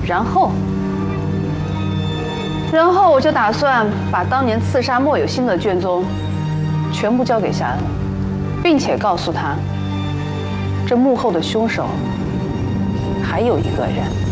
然后我就打算把当年刺杀莫有心的卷宗全部交给夏恩，并且告诉他，这幕后的凶手还有一个人。